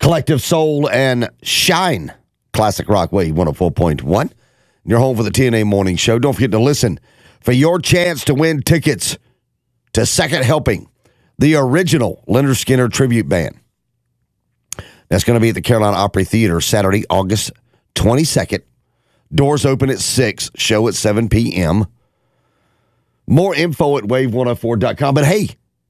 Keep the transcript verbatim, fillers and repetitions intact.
Collective Soul and Shine. Classic Rock Wave one oh four point one. You're home for the T N A Morning Show. Don't forget to listen for your chance to win tickets to Second Helping, the original Leonard Skinner tribute band. That's going to be at the Carolina Opry Theater Saturday, August twenty-second. Doors open at six, show at seven p.m. More info at wave one oh four dot com. But hey,